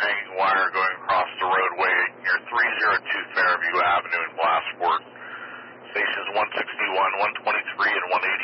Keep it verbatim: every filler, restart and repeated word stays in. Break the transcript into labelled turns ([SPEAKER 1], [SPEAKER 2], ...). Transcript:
[SPEAKER 1] hanging wire going across the roadway near three oh two Fairview Avenue in Glassport. Stations one sixty-one, one twenty-three, and one eighty